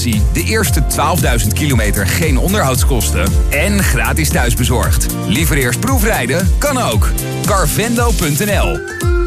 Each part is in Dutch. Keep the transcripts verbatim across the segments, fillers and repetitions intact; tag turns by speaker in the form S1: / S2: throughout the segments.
S1: De eerste twaalfduizend kilometer geen onderhoudskosten en gratis thuisbezorgd. Liever eerst proefrijden? Kan ook. Carvendo punt n l.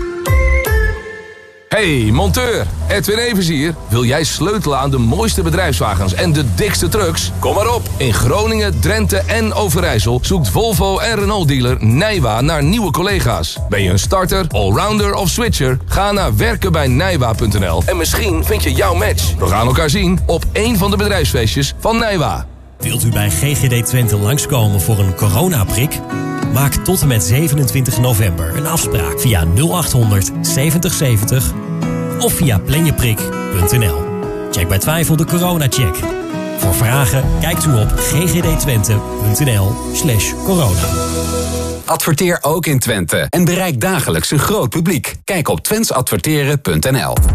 S2: Hey, monteur, Edwin Evers hier. Wil jij sleutelen aan de mooiste bedrijfswagens en de dikste trucks? Kom maar op. In Groningen, Drenthe en Overijssel zoekt Volvo en Renault dealer Nijwa naar nieuwe collega's. Ben je een starter, allrounder of switcher? Ga naar werken bij nijwa punt n l en misschien vind je jouw match. We gaan elkaar zien op één van de bedrijfsfeestjes van Nijwa.
S3: Wilt u bij G G D Twente langskomen voor een coronaprik? Maak tot en met zevenentwintig november een afspraak via nul achthonderd zeventig zeventig of via planjeprik punt n l. Check bij twijfel de coronacheck. Voor vragen kijkt u op ggdtwente punt n l slash corona.
S4: Adverteer ook in Twente en bereik dagelijks een groot publiek. Kijk op twents adverteren punt n l.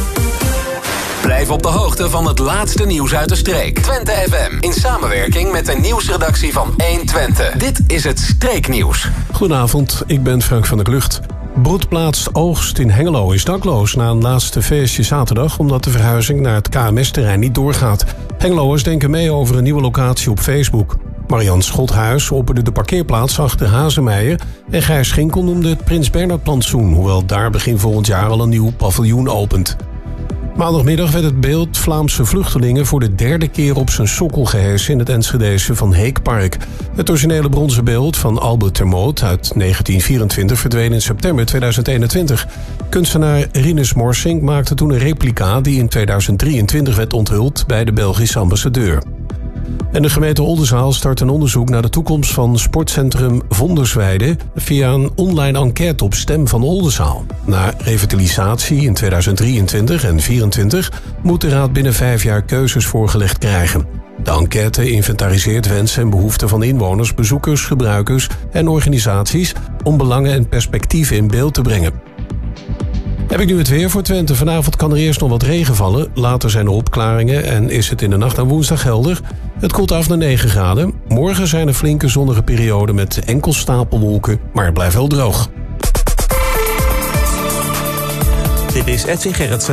S4: Blijf op de hoogte van het laatste nieuws uit de streek. Twente F M, in samenwerking met de nieuwsredactie van één Twente. Dit is het Streeknieuws.
S5: Goedenavond, ik ben Frank van der Klucht. Broedplaats Oogst in Hengelo is dakloos na een laatste feestje zaterdag, omdat de verhuizing naar het K M S-terrein niet doorgaat. Hengeloers denken mee over een nieuwe locatie op Facebook. Marian Schothuis opperde de parkeerplaats achter Hazemeijer en Gijs Schinkel noemde het Prins Bernhard plantsoen, hoewel daar begin volgend jaar al een nieuw paviljoen opent. Maandagmiddag werd het beeld Vlaamse vluchtelingen voor de derde keer op zijn sokkel gehesen in het Enschedese Van Heekpark. Het originele bronzen beeld van Albert Termoot uit negentien vierentwintig verdween in september tweeduizend eenentwintig. Kunstenaar Rinus Morsink maakte toen een replica die in tweeduizend drieëntwintig werd onthuld bij de Belgische ambassadeur. En de gemeente Oldenzaal start een onderzoek naar de toekomst van sportcentrum Vondersweide via een online enquête op Stem van Oldenzaal. Na revitalisatie in tweeduizend drieëntwintig en tweeduizend vierentwintig moet de raad binnen vijf jaar keuzes voorgelegd krijgen. De enquête inventariseert wensen en behoeften van inwoners, bezoekers, gebruikers en organisaties om belangen en perspectieven in beeld te brengen. Heb ik nu het weer voor Twente. Vanavond kan er eerst nog wat regen vallen. Later zijn er opklaringen en is het in de nacht naar woensdag helder. Het koelt af naar negen graden. Morgen zijn er flinke zonnige perioden met enkel stapelwolken, maar het blijft wel droog.
S6: Dit is Edwin Gerritsen.